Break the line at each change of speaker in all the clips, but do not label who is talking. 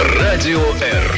Радио Р.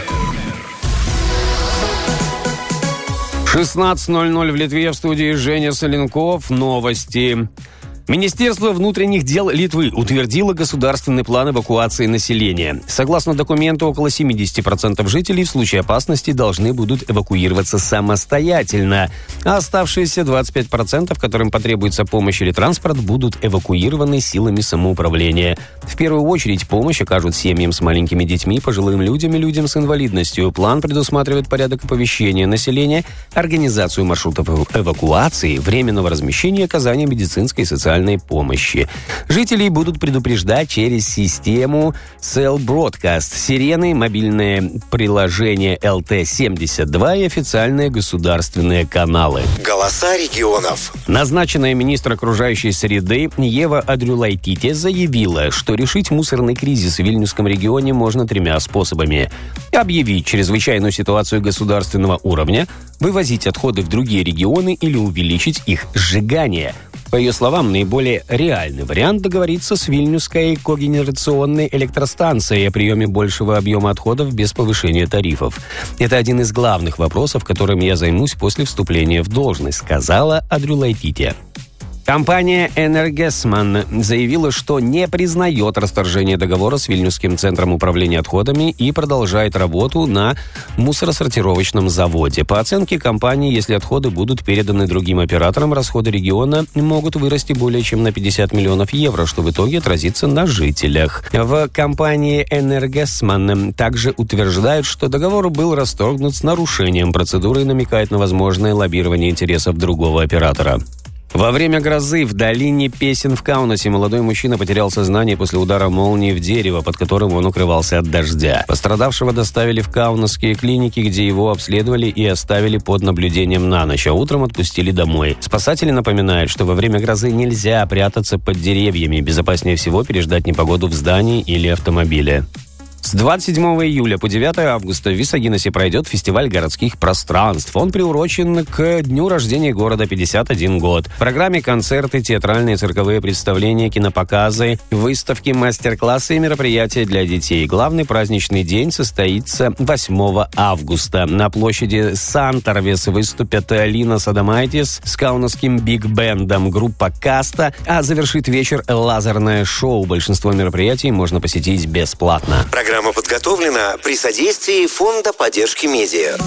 16:00 в Литве, в студии Женя Соленков. Новости. Министерство внутренних дел Литвы утвердило государственный план эвакуации населения. Согласно документу, около 70% жителей в случае опасности должны будут эвакуироваться самостоятельно, а оставшиеся 25%, которым потребуется помощь или транспорт, будут эвакуированы силами самоуправления. В первую очередь помощь окажут семьям с маленькими детьми, пожилым людям и людям с инвалидностью. План предусматривает порядок оповещения населения, организацию маршрутов эвакуации, временного размещения и оказания медицинской и социальной помощи. Жителей будут предупреждать через систему Cell Broadcast, сирены, мобильное приложение LT72 и официальные государственные каналы.
Голоса регионов.
Назначенная министр окружающей среды Ева Адрюлайтите заявила, что решить мусорный кризис в Вильнюсском регионе можно 3 способами. Объявить чрезвычайную ситуацию государственного уровня, вывозить отходы в другие регионы или увеличить их сжигание. По ее словам, наиболее реальный вариант договориться с Вильнюсской когенерационной электростанцией о приеме большего объема отходов без повышения тарифов. Это один из главных вопросов, которым я займусь после вступления в должность, сказала Адрюлайтите. Компания «Энергесман» заявила, что не признает расторжение договора с Вильнюсским центром управления отходами и продолжает работу на мусоросортировочном заводе. По оценке компании, если отходы будут переданы другим операторам, расходы региона могут вырасти более чем на 50 миллионов евро, что в итоге отразится на жителях. В компании «Энергесман» также утверждают, что договор был расторгнут с нарушением процедуры и намекает на возможное лоббирование интересов другого оператора. Во время грозы в долине Песен в Каунасе молодой мужчина потерял сознание после удара молнии в дерево, под которым он укрывался от дождя. Пострадавшего доставили в каунасские клиники, где его обследовали и оставили под наблюдением на ночь, а утром отпустили домой. Спасатели напоминают, что во время грозы нельзя прятаться под деревьями. Безопаснее всего переждать непогоду в здании или автомобиле. С 27 июля по 9 августа в Висагиносе пройдет фестиваль городских пространств. Он приурочен к дню рождения города 51 год. В программе концерты, театральные цирковые представления, кинопоказы, выставки, мастер-классы и мероприятия для детей. Главный праздничный день состоится 8 августа. На площади Санторвес выступят Лина Садомайтис с каунасским биг-бендом, группа Каста, а завершит вечер лазерное шоу. Большинство мероприятий можно посетить бесплатно.
Программа подготовлена при содействии Фонда поддержки медиа.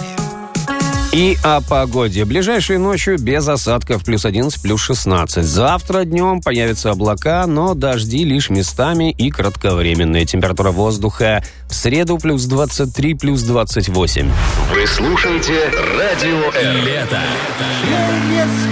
И о погоде. Ближайшей ночью без осадков +11, +16. Завтра днем появятся облака, но дожди лишь местами и кратковременные. Температура воздуха в среду +23, +28.
Вы слушаете Радио Р. Лето.